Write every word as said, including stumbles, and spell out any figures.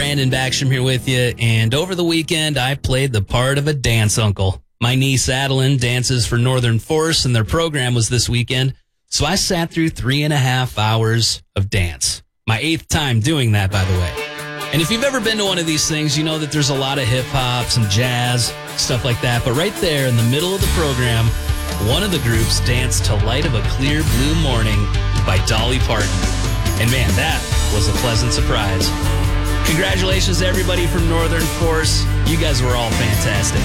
Brandon Backstrom here with you, and over the weekend, I played the part of a dance uncle. My niece Adeline dances for Northern Force, and their program was this weekend, so I sat through three and a half hours of dance. My eighth time doing that, by the way. And if you've ever been to one of these things, you know that there's a lot of hip-hop, some jazz, stuff like that, but right there in the middle of the program, one of the groups danced to Light of a Clear Blue Morning by Dolly Parton. And man, that was a pleasant surprise. Congratulations to everybody from Northern Force. You guys were all fantastic.